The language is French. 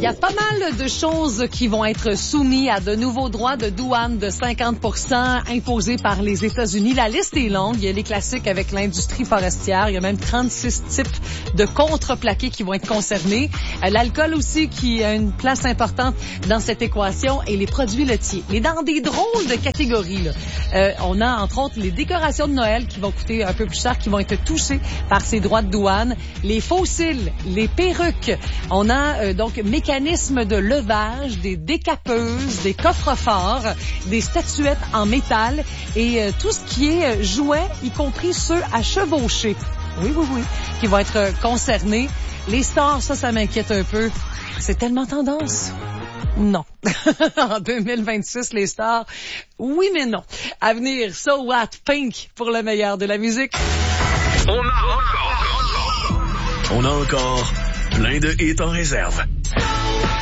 y a pas mal de choses qui vont être soumises à de nouveaux droits de douane de 50% imposés par les États-Unis. La liste est longue. Il y a les classiques avec l'industrie forestière. Il y a même 36 types de contreplaqués qui vont être concernés. L'alcool aussi qui a une place importante dans cette équation et les produits laitiers. Mais dans des drôles de catégories, là, on a entre autres les décorations de Noël qui vont coûter un peu plus cher, qui vont être touchées par ces droits de douane. Les fossiles, les perruques. On a donc mécanismes de levage, des décapeuses, des coffres-forts, des statuettes en métal et tout ce qui est jouets, y compris ceux à chevaucher. Oui, qui vont être concernés. Les stars, ça m'inquiète un peu. C'est tellement tendance. Non. En 2026, les stars, oui mais non. À venir, So What, Pink pour le meilleur de la musique. On a encore plein de hits en réserve.